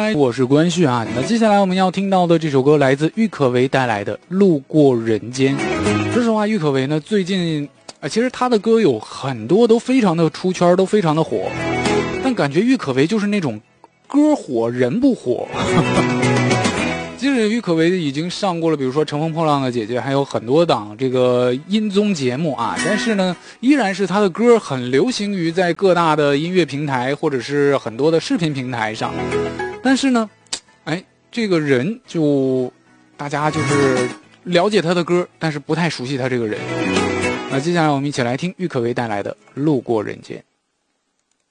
来，我是关旭啊。那接下来我们要听到的这首歌来自郁可唯带来的《路过人间》。说实话，郁可唯呢最近其实她的歌有很多都非常的出圈，都非常的火，但感觉郁可唯就是那种歌火人不火。即使郁可唯已经上过了比如说乘风破浪的姐姐，还有很多档这个音综节目啊，但是呢依然是她的歌很流行于在各大的音乐平台或者是很多的视频平台上。但是呢这个人就大家就是了解他的歌，但是不太熟悉他这个人。那接下来我们一起来听郁可唯带来的《路过人间》。